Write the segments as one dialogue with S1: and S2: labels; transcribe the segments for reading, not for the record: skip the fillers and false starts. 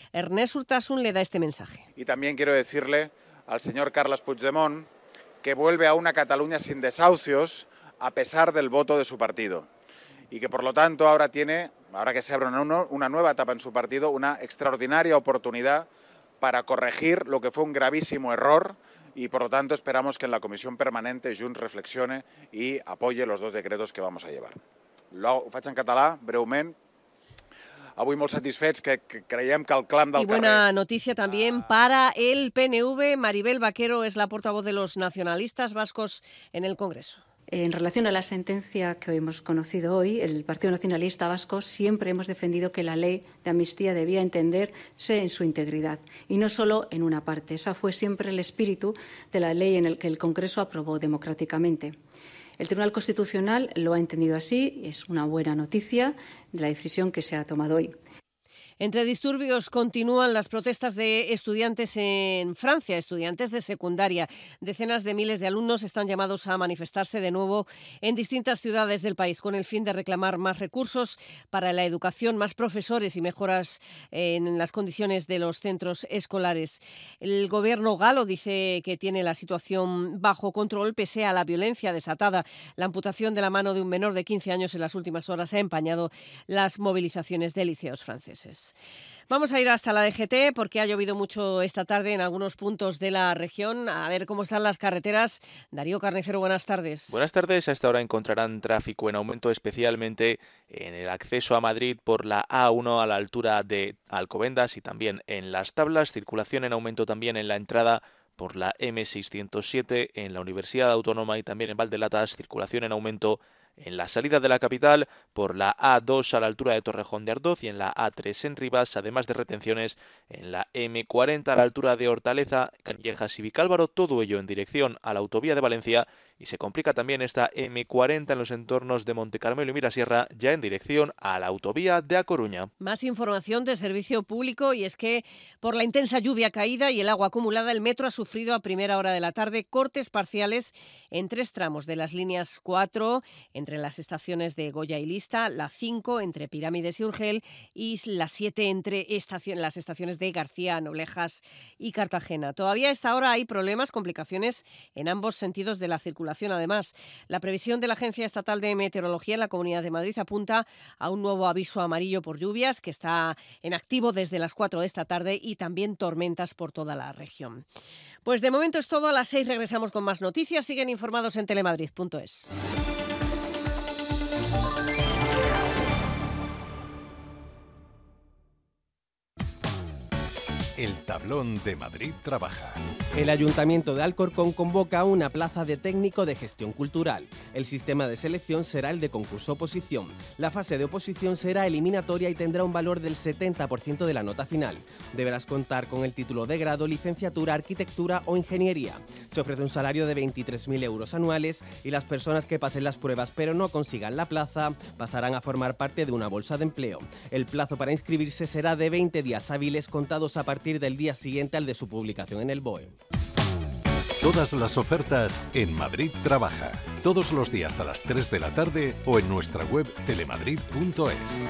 S1: Ernest Urtasun le da este mensaje.
S2: Y también quiero decirle al señor Carles Puigdemont que vuelve a una Cataluña sin desahucios a pesar del voto de su partido y que por lo tanto ahora que se abre una nueva etapa en su partido, una extraordinaria oportunidad para corregir lo que fue un gravísimo error y por lo tanto esperamos que en la Comisión Permanente Junts reflexione y apoye los 2 decretos que vamos a llevar. Ho faig en català, breument. Avui molt satisfets que creiem que el clam del
S1: carrer... Y buena noticia también para el PNV. Maribel Vaquero es la portavoz de los nacionalistas vascos en el Congreso.
S3: En relación a la sentencia que hemos conocido hoy, el Partido Nacionalista Vasco siempre hemos defendido que la ley de amnistía debía entenderse en su integridad y no solo en una parte. Ese fue siempre el espíritu de la ley en el que el Congreso aprobó democráticamente. El Tribunal Constitucional lo ha entendido así y es una buena noticia de la decisión que se ha tomado hoy.
S1: Entre disturbios continúan las protestas de estudiantes en Francia, estudiantes de secundaria. Decenas de miles de alumnos están llamados a manifestarse de nuevo en distintas ciudades del país con el fin de reclamar más recursos para la educación, más profesores y mejoras en las condiciones de los centros escolares. El gobierno galo dice que tiene la situación bajo control pese a la violencia desatada. La amputación de la mano de un menor de 15 años en las últimas horas ha empañado las movilizaciones de liceos franceses. Vamos a ir hasta la DGT porque ha llovido mucho esta tarde en algunos puntos de la región. A ver cómo están las carreteras. Darío Carnicero, buenas tardes.
S4: Buenas tardes. A esta hora encontrarán tráfico en aumento, especialmente en el acceso a Madrid por la A1 a la altura de Alcobendas y también en Las Tablas. Circulación en aumento también en la entrada por la M607 en la Universidad Autónoma y también en Valdelatas. Circulación en aumento en la salida de la capital por la A2 a la altura de Torrejón de Ardoz y en la A3 en Rivas, además de retenciones en la M40 a la altura de Hortaleza, Canillejas y Vicálvaro, todo ello en dirección a la autovía de Valencia, y se complica también esta M40 en los entornos de Montecarmelo y Mirasierra, ya en dirección a la autovía de A Coruña.
S1: Más información de servicio público, y es que por la intensa lluvia caída y el agua acumulada, el metro ha sufrido a primera hora de la tarde cortes parciales en 3 tramos de las líneas 4 entre las estaciones de Goya y Lista, la 5 entre Pirámides y Urgel y la 7 entre las estaciones de García, Noblejas y Cartagena. Todavía a esta hora hay problemas, complicaciones en ambos sentidos de la circulación. Además, la previsión de la Agencia Estatal de Meteorología en la Comunidad de Madrid apunta a un nuevo aviso amarillo por lluvias que está en activo desde las 4 de esta tarde y también tormentas por toda la región. Pues de momento es todo. A las 6 regresamos con más noticias. Siguen informados en telemadrid.es.
S5: El tablón de Madrid trabaja.
S6: El Ayuntamiento de Alcorcón convoca una plaza de técnico de gestión cultural. El sistema de selección será el de concurso-oposición. La fase de oposición será eliminatoria y tendrá un valor del 70% de la nota final. Deberás contar con el título de grado, licenciatura, arquitectura o ingeniería. Se ofrece un salario de 23.000 euros anuales y las personas que pasen las pruebas pero no consigan la plaza pasarán a formar parte de una bolsa de empleo. El plazo para inscribirse será de 20 días hábiles contados a partir del día siguiente al de su publicación en el BOE.
S5: Todas las ofertas en Madrid Trabaja, todos los días a las 3 de la tarde o en nuestra web telemadrid.es.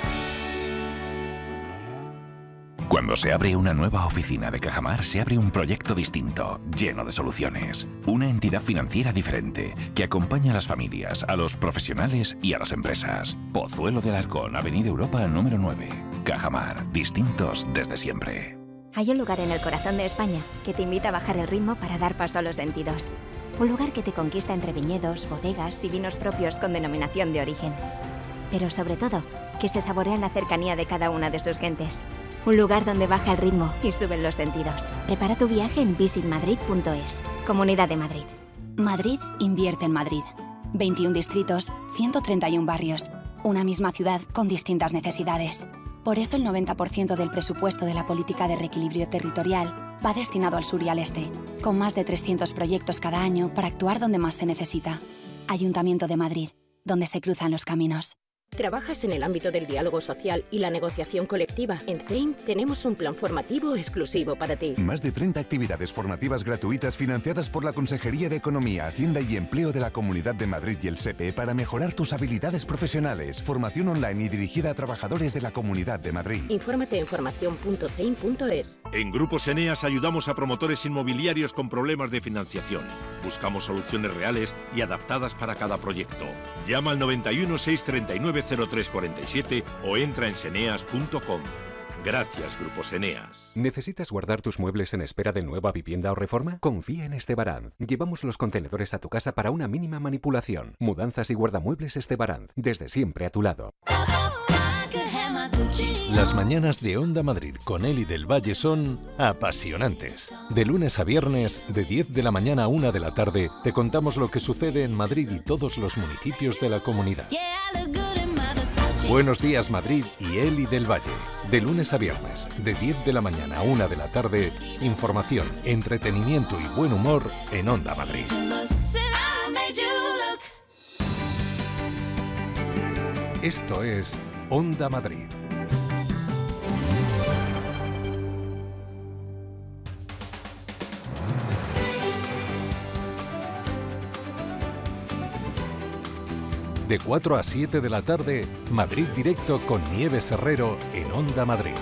S7: Cuando se abre una nueva oficina de Cajamar, se abre un proyecto distinto, lleno de soluciones. Una entidad financiera diferente, que acompaña a las familias, a los profesionales y a las empresas. Pozuelo de Alarcón, Avenida Europa, número 9. Cajamar, distintos desde siempre.
S8: Hay un lugar en el corazón de España que te invita a bajar el ritmo para dar paso a los sentidos. Un lugar que te conquista entre viñedos, bodegas y vinos propios con denominación de origen. Pero sobre todo, que se saborea en la cercanía de cada una de sus gentes. Un lugar donde baja el ritmo y suben los sentidos. Prepara tu viaje en visitmadrid.es. Comunidad de Madrid.
S9: Madrid invierte en Madrid. 21 distritos, 131 barrios. Una misma ciudad con distintas necesidades. Por eso el 90% del presupuesto de la política de reequilibrio territorial va destinado al sur y al este, con más de 300 proyectos cada año para actuar donde más se necesita. Ayuntamiento de Madrid, donde se cruzan los caminos.
S10: ¿Trabajas en el ámbito del diálogo social y la negociación colectiva? En CEIM tenemos un plan formativo exclusivo para ti.
S11: Más de 30 actividades formativas gratuitas financiadas por la Consejería de Economía, Hacienda y Empleo de la Comunidad de Madrid y el SEPE para mejorar tus habilidades profesionales. Formación online y dirigida a trabajadores de la Comunidad de Madrid.
S10: Infórmate en formación.ceim.es.
S12: En Grupos Eneas ayudamos a promotores inmobiliarios con problemas de financiación. Buscamos soluciones reales y adaptadas para cada proyecto. Llama al 91 639 0347 o entra en seneas.com. Gracias, Grupos Eneas.
S13: ¿Necesitas guardar tus muebles en espera de nueva vivienda o reforma? Confía en Estebaranz. Llevamos los contenedores a tu casa para una mínima manipulación. Mudanzas y guardamuebles Estebaranz. Desde siempre a tu lado.
S5: Las mañanas de Onda Madrid con Eli del Valle son apasionantes. De lunes a viernes, de 10 de la mañana a 1 de la tarde, te contamos lo que sucede en Madrid y todos los municipios de la comunidad. Buenos días Madrid y Eli del Valle. De lunes a viernes, de 10 de la mañana a 1 de la tarde, información, entretenimiento y buen humor en Onda Madrid. Esto es Onda Madrid. De 4 a 7 de la tarde, Madrid Directo con Nieves Herrero en Onda Madrid.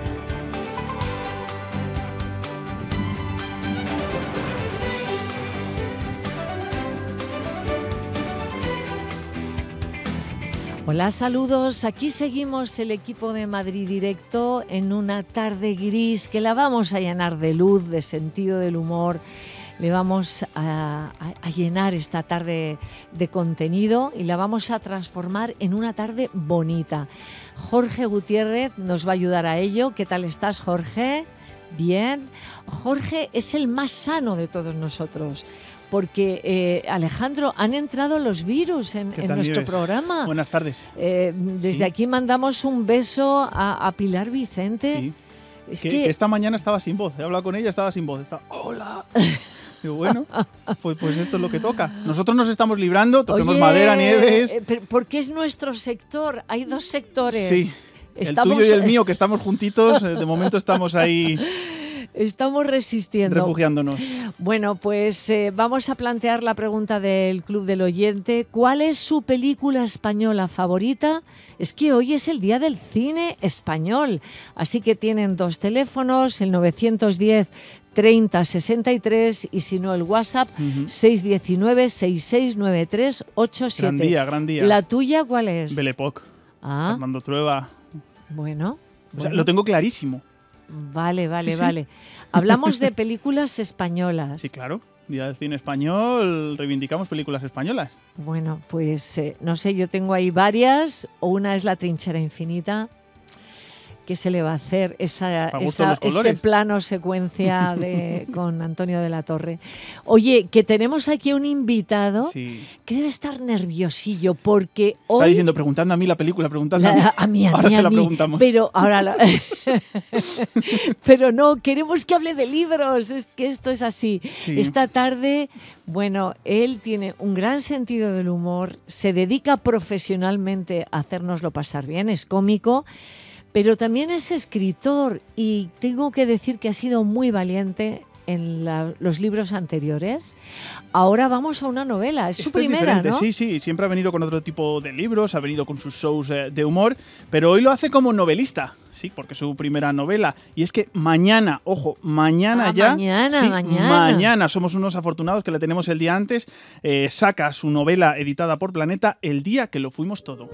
S14: Hola, saludos. Aquí seguimos el equipo de Madrid Directo en una tarde gris que la vamos a llenar de luz, de sentido del humor. Le vamos a llenar esta tarde de contenido y la vamos a transformar en una tarde bonita. Jorge Gutiérrez nos va a ayudar a ello. ¿Qué tal estás, Jorge? Bien. Jorge es el más sano de todos nosotros. Porque, Alejandro, han entrado los virus en nuestro programa.
S15: Buenas tardes.
S14: Desde aquí mandamos un beso a Pilar Vicente.
S15: Sí.
S14: Es
S15: que esta mañana estaba sin voz. He hablado con ella, estaba sin voz. Estaba, ¡hola! Y bueno, pues esto es lo que toca. Nosotros nos estamos librando, toquemos madera, Nieves.
S14: Porque es nuestro sector. Hay dos sectores.
S15: Sí, el tuyo y el mío, que estamos juntitos. De momento estamos ahí...
S14: Estamos resistiendo.
S15: Refugiándonos.
S14: Bueno, pues vamos a plantear la pregunta del Club del Oyente. ¿Cuál es su película española favorita? Es que hoy es el Día del Cine Español. Así que tienen dos teléfonos, el 910 30 63 y si no el WhatsApp 619 6693 87.
S15: Gran día.
S14: ¿La tuya cuál es?
S15: Belle Époque. Armando Trueba.
S14: Bueno.
S15: O sea, lo tengo clarísimo.
S14: Vale. Hablamos de películas españolas.
S15: Sí, claro. Día del Cine Español, reivindicamos películas españolas.
S14: Bueno, pues no sé, yo tengo ahí varias. Una es La Trinchera Infinita. ¿Qué se le va a hacer? Ese plano secuencia con Antonio de la Torre. Oye, que tenemos aquí un invitado que debe estar nerviosillo porque hoy...
S15: Está diciendo, preguntando a mí la película, preguntando a mí. Ahora se la preguntamos.
S14: Pero ahora... Pero no, queremos que hable de libros. Es que esto es así. Sí. Esta tarde, bueno, él tiene un gran sentido del humor, se dedica profesionalmente a hacérnoslo pasar bien, es cómico, pero también es escritor y tengo que decir que ha sido muy valiente en los libros anteriores. Ahora vamos a una novela, es su primera, ¿no?
S15: Sí, siempre ha venido con otro tipo de libros, ha venido con sus shows de humor, pero hoy lo hace como novelista, sí, porque es su primera novela. Y es que mañana, ojo, mañana mañana, somos unos afortunados que la tenemos el día antes, saca su novela editada por Planeta, El día que lo fuimos todo.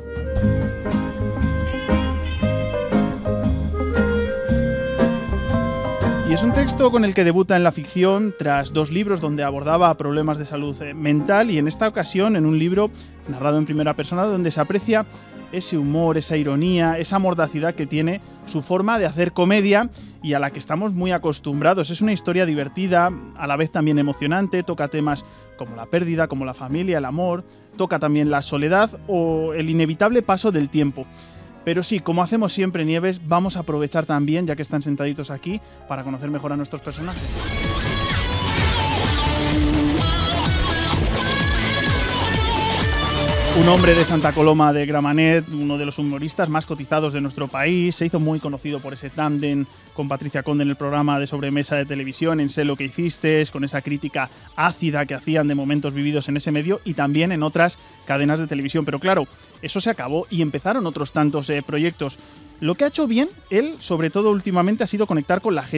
S15: Y es un texto con el que debuta en la ficción tras 2 libros donde abordaba problemas de salud mental y en esta ocasión en un libro narrado en primera persona donde se aprecia ese humor, esa ironía, esa mordacidad que tiene su forma de hacer comedia y a la que estamos muy acostumbrados. Es una historia divertida, a la vez también emocionante, toca temas como la pérdida, como la familia, el amor, toca también la soledad o el inevitable paso del tiempo. Pero sí, como hacemos siempre, Nieves, vamos a aprovechar también, ya que están sentaditos aquí, para conocer mejor a nuestros personajes. Un hombre de Santa Coloma de Gramenet, uno de los humoristas más cotizados de nuestro país, se hizo muy conocido por ese tándem con Patricia Conde en el programa de sobremesa de televisión, en Sé lo que hiciste, con esa crítica ácida que hacían de momentos vividos en ese medio y también en otras cadenas de televisión. Pero claro, eso se acabó y empezaron otros tantos proyectos. Lo que ha hecho bien él, sobre todo últimamente, ha sido conectar con la gente.